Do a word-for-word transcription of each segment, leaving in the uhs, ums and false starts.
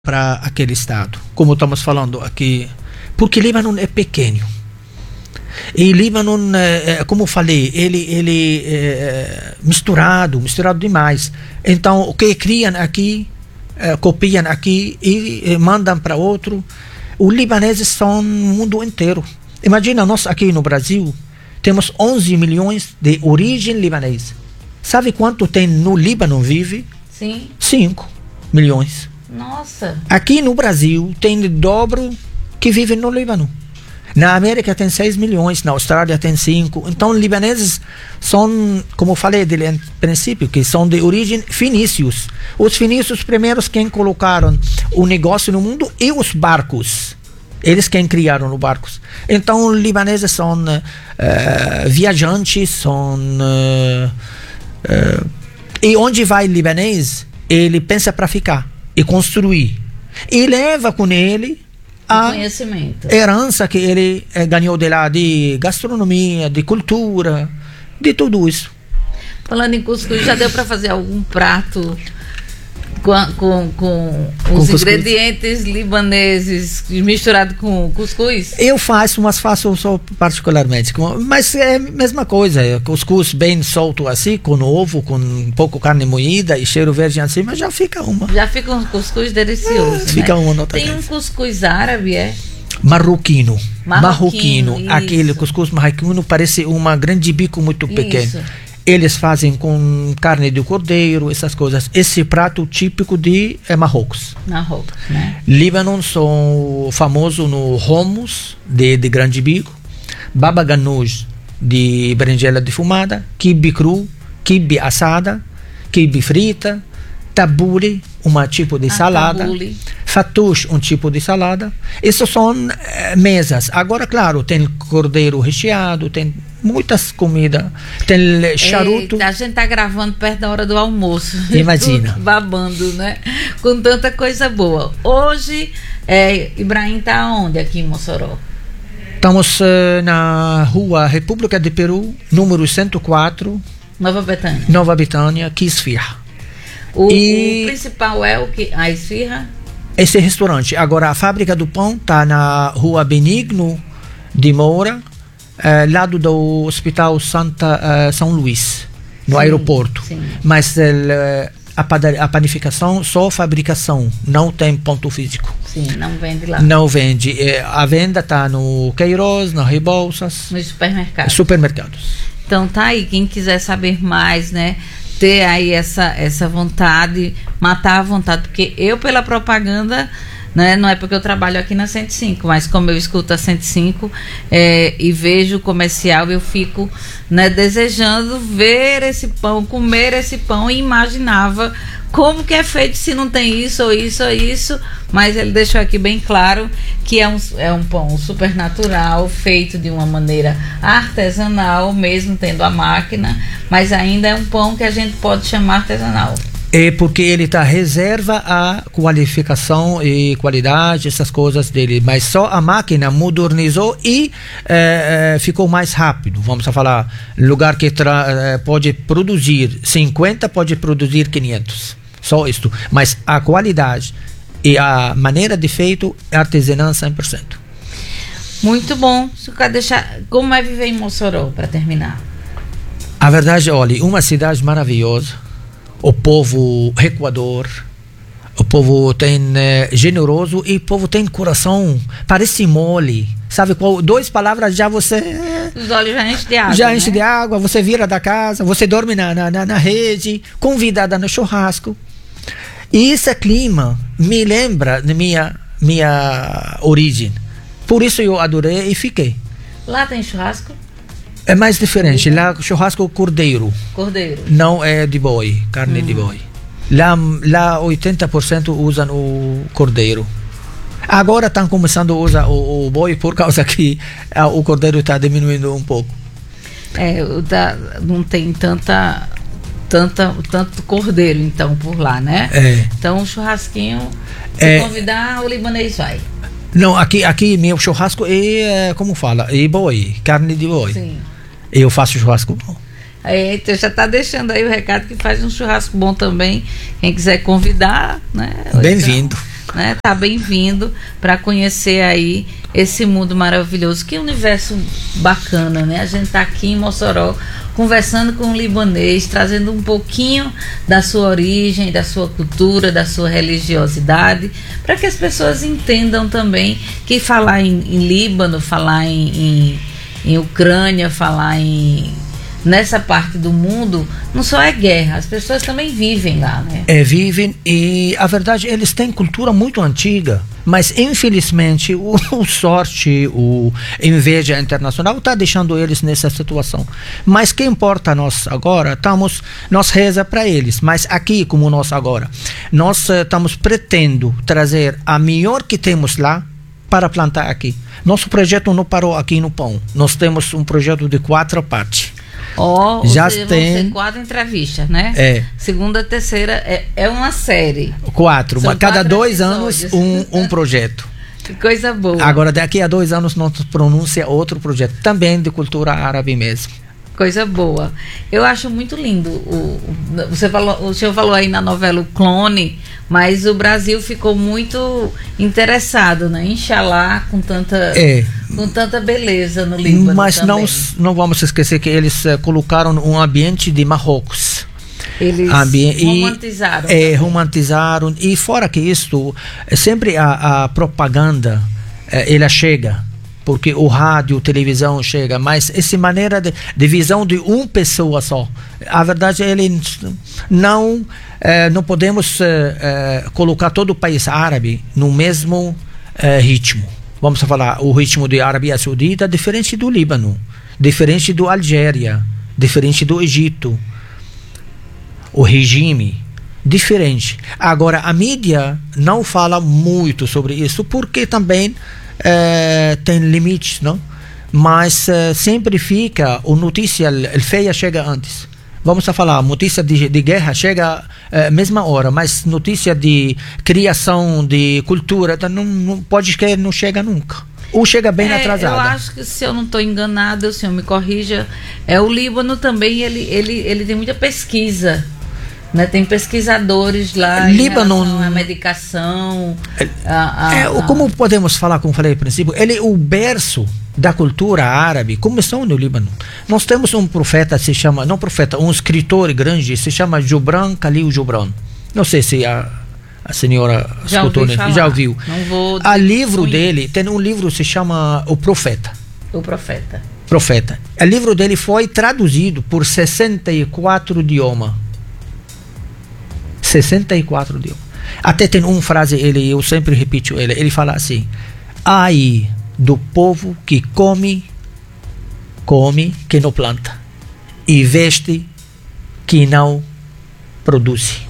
para aquele estado, como estamos falando aqui, porque Líbano é pequeno. E Líbano, é, como eu falei, ele ele é misturado, misturado demais. Então, o que criam aqui, é, copiam aqui e, e mandam para outro. Os libaneses são no mundo inteiro. Imagina, nós aqui no Brasil temos onze milhões de origem libanesa. Sabe quanto tem no Líbano vive? Sim. cinco milhões. Nossa. Aqui no Brasil tem o dobro que vive no Líbano. Na América tem seis milhões, na Austrália tem cinco. Então, libaneses são, como eu falei dele no princípio, que são de origem fenícios. Os fenícios primeiros quem colocaram o negócio no mundo e os barcos. Eles quem criaram os barcos. Então, os libaneses são uh, viajantes, são... Uh, uh, e onde vai o libanês, ele pensa para ficar e construir. E leva com ele a conhecimento, herança que ele eh, ganhou de lá, de gastronomia, de cultura, de tudo isso. Falando em cuscuz, já deu para fazer algum prato com, com, com Com os cuscuz? ingredientes libaneses misturado com cuscuz? Eu faço, mas faço só particularmente. Com, mas é a mesma coisa. É cuscuz bem solto assim, com ovo, com um pouco carne moída e cheiro verde em cima, já fica uma. Já fica um cuscuz delicioso, É, né? fica uma nota Tem um dez. cuscuz árabe, é? Marroquino. Marroquino, Marroquino. Aquele isso. cuscuz marroquino parece uma grande bico muito pequeno. Isso. Eles fazem com carne de cordeiro, essas coisas. Esse prato típico de é, Marrocos. Marrocos, né? Líbano são famosos no hummus de, de grande bico, baba ganoush de berinjela defumada, quibe cru, quibe assada, quibe frita, tabule, um tipo de Ah, salada, tabule. fatouche, um tipo de salada. Essas são eh, mesas. Agora, claro, tem cordeiro recheado, tem muitas comidas, tem charuto. Eita, a gente tá gravando perto da hora do almoço. Imagina. Tudo babando, né? Com tanta coisa boa. Hoje, é, Ibrahim tá onde aqui em Mossoró? Estamos eh, na rua República de Peru, número cento e quatro, Nova Betânia. Nova Betânia, Kisfir. O, E- o principal é o que? A esfirra? Esse restaurante. Agora, a fábrica do pão está na rua Benigno de Moura, eh, lado do Hospital Santa, eh, São Luís, no Sim, aeroporto. sim. Mas eh, a, pada- a panificação, só fabricação, não tem ponto físico. Sim, não vende lá. Não vende. Eh, a venda está no Queiroz, na Rebouças, No supermercado. supermercados. Então tá aí, quem quiser saber mais, né? Ter aí essa, essa vontade, matar a vontade, porque eu pela propaganda, né, não é porque eu trabalho aqui na cento e cinco, mas como eu escuto a cento e cinco é, e vejo o comercial, eu fico, né, desejando ver esse pão, comer esse pão, e imaginava como que é feito, se não tem isso ou isso ou isso, mas ele deixou aqui bem claro que é um, é um pão super natural, feito de uma maneira artesanal, mesmo tendo a máquina, mas ainda é um pão que a gente pode chamar artesanal. É porque ele tá reserva a qualificação e qualidade, essas coisas dele, mas só a máquina modernizou e eh, eh, ficou mais rápido. Vamos a falar, lugar que tra- eh, pode produzir cinquenta, pode produzir quinhentos. Só isto. Mas a qualidade e a maneira de feito é artesanal cem por cento. Muito bom. Se eu quero deixar, como é viver em Mossoró, para terminar? A verdade, olha, uma cidade maravilhosa. O povo recuador, o povo tem eh, generoso e o povo tem coração, parece mole, sabe qual? Duas palavras já você eh, Os olhos já enchem de água. já enche né? de água, você vira da casa, você dorme na, na, na, na rede, convidada no churrasco. E esse clima me lembra da minha, minha origem. Por isso eu adorei e fiquei. Lá tem churrasco? É mais diferente, lá churrasco cordeiro. Cordeiro. Não é de boi, carne de boi. Lá, lá oitenta por cento usam o cordeiro. Agora estão começando a usar o, o boi por causa que ah, o cordeiro está diminuindo um pouco. É, o da, não tem tanta, tanta, tanto cordeiro, então, por lá, né? É. Então, um churrasquinho, se É. convidar, o libanês vai. Não, aqui, aqui meu churrasco é, como fala, é boi, carne de boi. Sim. Eu faço churrasco bom. Aí, então já tá deixando aí o recado que faz um churrasco bom também. Quem quiser convidar, né? Ou Bem-vindo. então, né? Tá bem-vindo para conhecer aí esse mundo maravilhoso. Que universo bacana, né? A gente tá aqui em Mossoró conversando com um libanês, trazendo um pouquinho da sua origem, da sua cultura, da sua religiosidade, para que as pessoas entendam também que falar em, em Líbano, falar em, em, em Ucrânia, falar em nessa parte do mundo, não só é guerra, as pessoas também vivem lá, né? É, vivem, e a verdade, eles têm cultura muito antiga, mas infelizmente o, o sorte, o inveja internacional está deixando eles nessa situação. Mas o que importa a nós agora, estamos, nós reza para eles, mas aqui como nós agora, nós uh, estamos pretendendo trazer a melhor que temos lá para plantar aqui. Nosso projeto não parou aqui no Pão, nós temos um projeto de quatro partes. Ó, oh, já seja, tem vão ser quatro entrevistas, né? É. Segunda, terceira, é, é uma série. Quatro, São cada quatro dois episódios. anos um, um projeto. Que coisa boa. Agora, daqui a dois anos, nós pronuncia outro projeto, também de cultura árabe mesmo. Coisa boa. Eu acho muito lindo. O, o, você falou, o senhor falou aí na novela O Clone, mas o Brasil ficou muito interessado, né? Inshallah, com tanta, é. com tanta beleza no Líbano. Mas também. não, não vamos esquecer que eles uh, colocaram um ambiente de Marrocos. Eles Ambi romantizaram. E, é, romantizaram. E fora que isso, sempre a, a propaganda, eh, ela chega. Porque o rádio, a televisão chega, mas essa maneira de, de visão de uma pessoa só, a verdade ele não eh, não podemos eh, eh, colocar todo o país árabe no mesmo eh, ritmo. Vamos falar, o ritmo da Arábia Saudita é diferente do Líbano, diferente do Algéria, diferente do Egito. O regime diferente. Agora a mídia não fala muito sobre isso porque também Uh, tem limites, não? Mas uh, sempre fica a notícia feia chega antes. Vamos a falar, notícia de, de guerra chega uh, mesma hora, mas notícia de criação de cultura não, não pode que não chega nunca. Ou chega bem é, atrasada. Eu acho que, se eu não estou enganada, o senhor me corrija, é o Líbano também, ele, ele, ele tem muita pesquisa. Né, tem pesquisadores lá Líbano, em relação à medicação. A, a, é, como podemos falar, como falei no princípio, ele é o berço da cultura árabe, começou no Líbano. Nós temos um profeta, se chama, não profeta, um escritor grande, se chama Gibran Khalil Gibran. Não sei se a, a senhora já escutou, ouvi falar. Já ouviu. Não vou a livro dele, tem um livro que se chama O Profeta. O Profeta. Profeta. O livro dele foi traduzido por sessenta e quatro idiomas. sessenta e quatro idiomas. Até tem uma frase, ele, eu sempre repito ele, ele fala assim: ai do povo que come, come que não planta, e veste que não produz.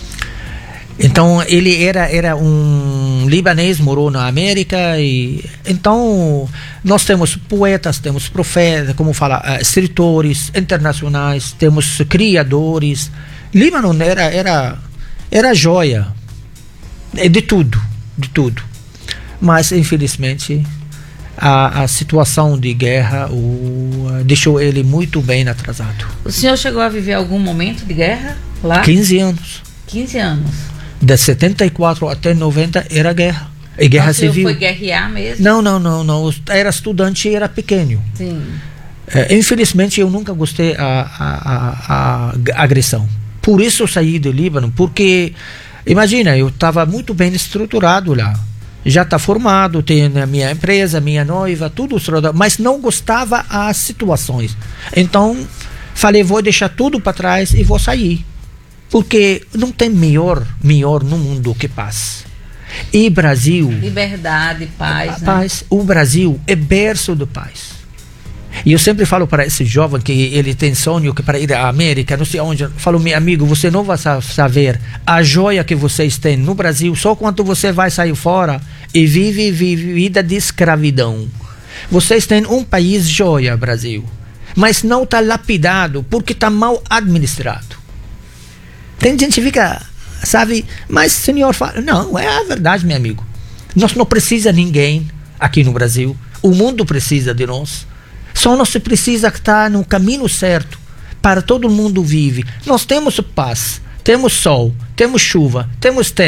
Então ele era, era um libanês, morou na América, e então nós temos poetas, temos profetas, como fala, uh, escritores internacionais, temos criadores. Líbano era, era, era joia de tudo, de tudo. Mas infelizmente a, a situação de guerra o, uh, deixou ele muito bem atrasado. O senhor chegou a viver algum momento de guerra lá? quinze anos. quinze anos. De setenta e quatro até noventa era guerra. E guerra Nossa, civil. Foi guerrear mesmo? Não, não, não, não. Era estudante e era pequeno. Sim. É, infelizmente eu nunca gostei a, a, a, a agressão. Por isso eu saí do Líbano, porque imagina, eu estava muito bem estruturado lá. Já está formado, tenho a minha empresa, minha noiva, tudo estruturado, mas não gostava as situações. Então falei, vou deixar tudo para trás e vou sair. Porque não tem melhor, melhor no mundo que paz. E Brasil... Liberdade, paz, né? Paz. O Brasil é berço de paz. E eu sempre falo para esse jovem que ele tem sonho que para ir à América, não sei onde, eu falo, meu amigo, você não vai saber a joia que vocês têm no Brasil só quando você vai sair fora e vive, vive vida de escravidão. Vocês têm um país joia, Brasil, mas não está lapidado porque está mal administrado. Tem gente que fica, sabe, mas o senhor fala, não, é a verdade, meu amigo. Nós não precisamos de ninguém aqui no Brasil, o mundo precisa de nós. Só nós precisa estar no caminho certo para todo mundo vive. Nós temos paz, temos sol, temos chuva, temos terra.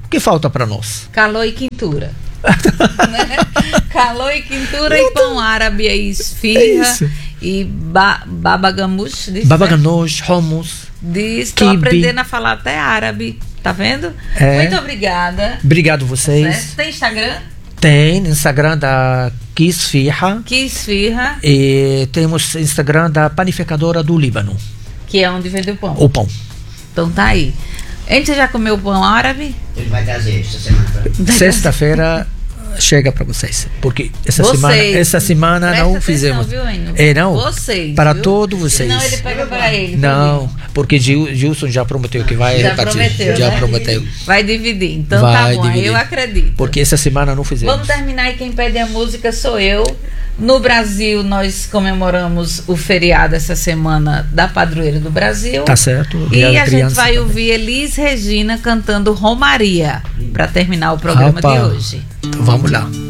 O que falta para nós? Calor e quintura. Né? Calor e quintura e pão árabe aí, esfirra e ba baba ganoush. Baba ganoush, hummus. Diz, tô aprendendo a falar até árabe, tá vendo? É. Muito obrigada. Obrigado vocês. Certo? Tem Instagram? Tem Instagram da Kisfirra. Kisfirra. E temos Instagram da Panificadora do Líbano. Que é onde vende o pão. O pão. Então tá aí. Antes, você já comeu pão árabe? Ele vai trazer esta semana. Sexta-feira chega para vocês, porque essa vocês. semana, essa semana Presta não atenção, fizemos. viu, Enio? É não. Vocês. Para viu? todos vocês. Senão ele pega para ele. Não, porque Gil, Gilson já prometeu que vai já repartir. Prometeu, já né? prometeu. Vai dividir. Então vai tá bom, dividir. eu acredito. Porque essa semana não fizemos. Vamos terminar e quem pede a música sou eu. No Brasil, nós comemoramos o feriado essa semana da Padroeira do Brasil. Tá certo. E a gente vai também. ouvir Elis Regina cantando Romaria para terminar o programa Opa. de hoje. Então, vamos lá.